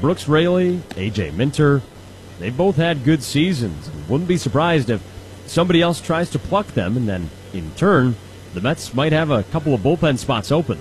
Brooks Raley, A.J. Minter, they both had good seasons. Wouldn't be surprised if somebody else tries to pluck them, and then, in turn, the Mets might have a couple of bullpen spots open.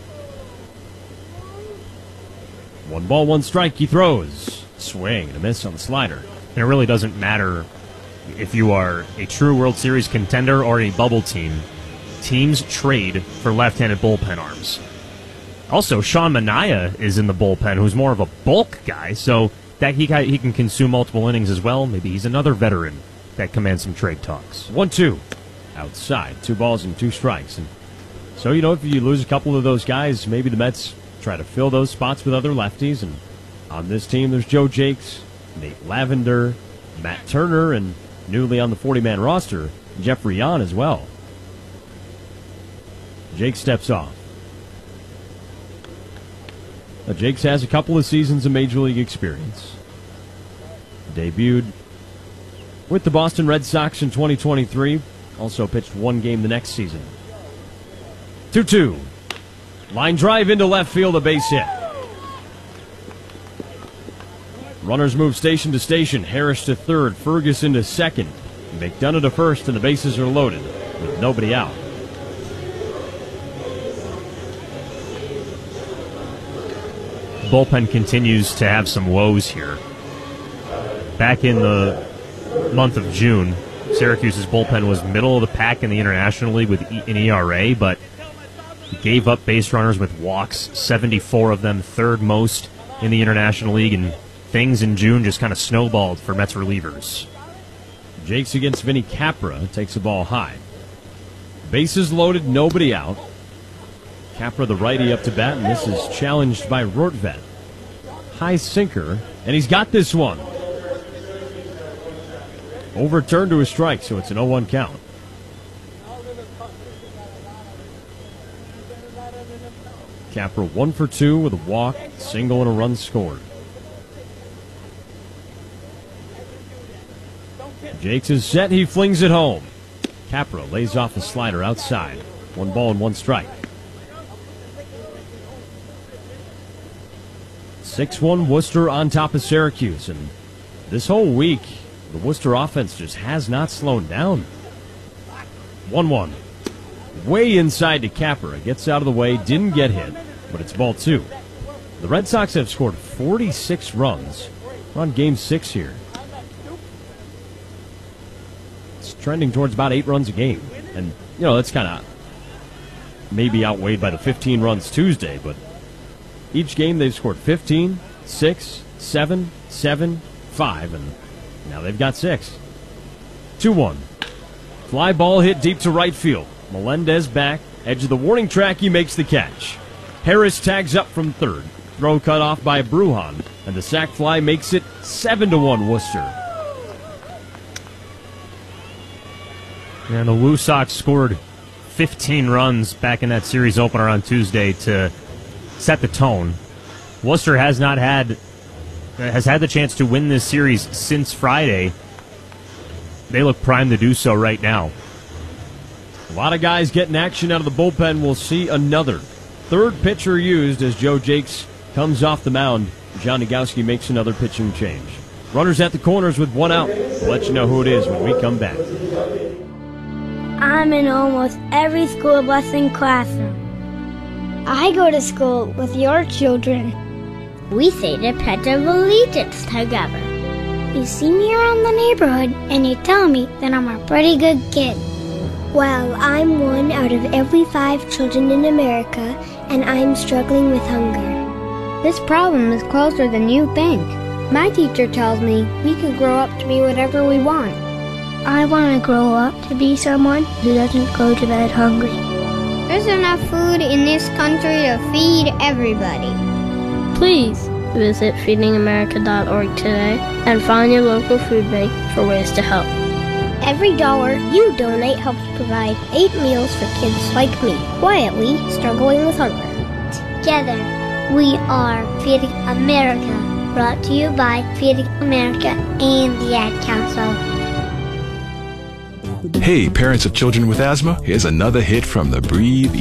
1 ball, 1 strike, he throws. Swing and a miss on the slider. And it really doesn't matter if you are a true World Series contender or a bubble team. Teams trade for left-handed bullpen arms. Also, Sean Manaea is in the bullpen, who's more of a bulk guy, so that he can consume multiple innings as well. Maybe he's another veteran that commands some trade talks. 1-2. Outside. 2 balls and 2 strikes. And so, if you lose a couple of those guys, maybe the Mets try to fill those spots with other lefties. And on this team, there's Joe Jakes, Nate Lavender, Matt Turner, and newly on the 40-man roster, Jeffrey Yan as well. Jakes steps off. Now, Jakes has a couple of seasons of Major League experience. Debuted with the Boston Red Sox in 2023. Also pitched 1 game the next season. 2-2. Line drive into left field, a base hit. Runners move station to station. Harris to third, Ferguson to second. McDonough to first, and the bases are loaded with nobody out. Bullpen continues to have some woes here. Back in the month of June, Syracuse's bullpen was middle of the pack in the International League with an ERA, but gave up base runners with walks, 74 of them, third most in the International League, and things in June just kind of snowballed for Mets relievers. Jakes against Vinny Capra, takes the ball high. Bases loaded, nobody out. Capra, the righty, up to bat, and this is challenged by Rortvedt. High sinker, and he's got this one. Overturned to a strike, so it's an 0-1 count. Capra 1 for 2 with a walk, single, and a run scored. Jakes is set, he flings it home. Capra lays off a slider outside. 1 ball and 1 strike. 6-1 Worcester on top of Syracuse, and this whole week, the Worcester offense just has not slowed down. 1-1. Way inside to Capra. Gets out of the way, didn't get hit, but it's ball 2. The Red Sox have scored 46 runs. We're on game 6 here. It's trending towards about 8 runs a game. And, that's kind of maybe outweighed by the 15 runs Tuesday, but each game they've scored 15, 6, 7, 7, 5, and now they've got 6. 2-1. Fly ball hit deep to right field. Melendez back, edge of the warning track, he makes the catch. Harris tags up from third. Throw cut off by Brujan, and the sac fly makes it 7-1 Worcester. And the Woo Sox scored 15 runs back in that series opener on Tuesday to set the tone. Worcester has had the chance to win this series since Friday. They look primed to do so right now. A lot of guys getting action out of the bullpen. We'll see another third pitcher used as Joe Jakes comes off the mound. John Nagowski makes another pitching change. Runners at the corners with 1 out. We'll let you know who it is when we come back. I'm in almost every school busing classroom. I go to school with your children. We say the Pledge of Allegiance together. You see me around the neighborhood and you tell me that I'm a pretty good kid. Well, I'm 1 out of every 5 children in America, and I'm struggling with hunger. This problem is closer than you think. My teacher tells me we can grow up to be whatever we want. I want to grow up to be someone who doesn't go to bed hungry. There's enough food in this country to feed everybody. Please visit feedingamerica.org today and find your local food bank for ways to help. Every dollar you donate helps provide 8 meals for kids like me, quietly struggling with hunger. Together, we are Feeding America, brought to you by Feeding America and the Ad Council. Hey, parents of children with asthma, here's another hit from the Breathe